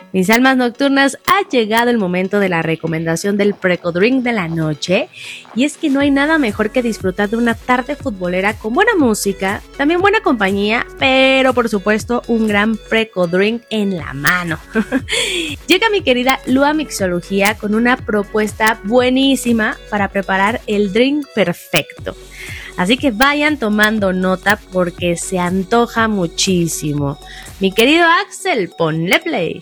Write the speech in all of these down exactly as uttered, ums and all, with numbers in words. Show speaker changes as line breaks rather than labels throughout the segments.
Mis almas nocturnas, ha llegado el momento de la recomendación del Precodrink de la noche. Y es que no hay nada mejor que disfrutar de una tarde futbolera con buena música, también buena compañía, pero por supuesto un gran Precodrink en la mano. Llega mi querida Lua Mixología con una propuesta buenísima para preparar el drink perfecto. Así que vayan tomando nota porque se antoja muchísimo. Mi querido Axel, ponle play.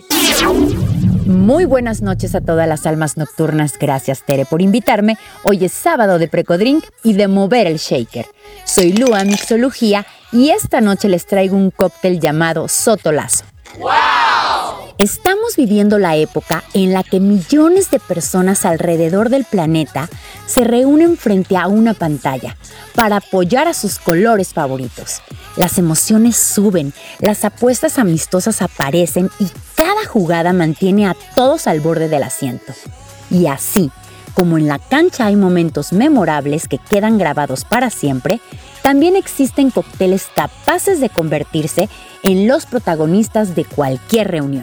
Muy buenas noches a todas las almas nocturnas. Gracias, Tere, por invitarme. Hoy es sábado de Precodrink y de mover el shaker. Soy Lua Mixología y esta noche les traigo un cóctel llamado Sotolazo. ¡Wow! Estamos viviendo la época en la que millones de personas alrededor del planeta se reúnen frente a una pantalla para apoyar a sus colores favoritos. Las emociones suben, las apuestas amistosas aparecen y cada jugada mantiene a todos al borde del asiento. Y así, como en la cancha hay momentos memorables que quedan grabados para siempre, también existen cócteles capaces de convertirse en los protagonistas de cualquier reunión.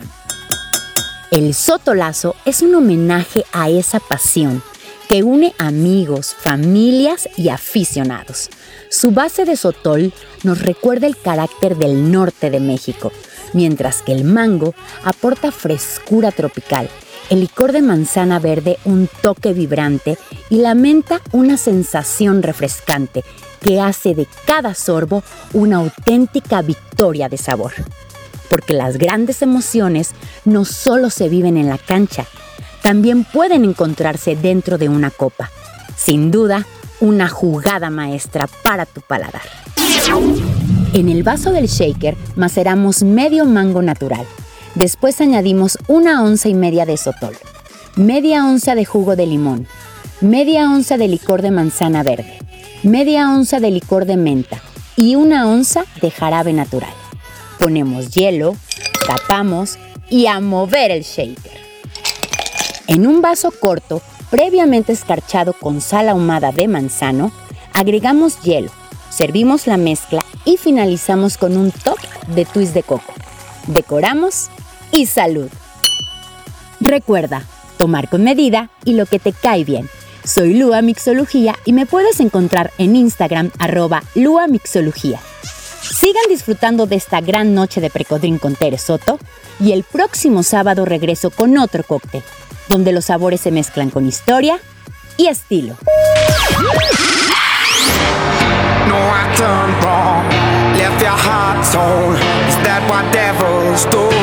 El Sotolazo es un homenaje a esa pasión que une amigos, familias y aficionados. Su base de sotol nos recuerda el carácter del norte de México, mientras que el mango aporta frescura tropical, el licor de manzana verde un toque vibrante y la menta una sensación refrescante que hace de cada sorbo una auténtica victoria de sabor. Porque las grandes emociones no solo se viven en la cancha, también pueden encontrarse dentro de una copa. Sin duda, una jugada maestra para tu paladar. En el vaso del shaker maceramos medio mango natural. Después añadimos una onza y media de sotol, media onza de jugo de limón, media onza de licor de manzana verde, media onza de licor de menta y una onza de jarabe natural. Ponemos hielo, tapamos y a mover el shaker. En un vaso corto, previamente escarchado con sal ahumada de manzano, agregamos hielo, servimos la mezcla y finalizamos con un toque de twist de coco. Decoramos y salud. Recuerda, tomar con medida y lo que te cae bien. Soy Lua Mixología y me puedes encontrar en Instagram arroba Lua Mixología. Sigan disfrutando de esta gran noche de Precodrink con Tere Soto y el próximo sábado regreso con otro cóctel, donde los sabores se mezclan con historia y estilo.
No, I turned wrong, left your heart torn. Is that what devils do?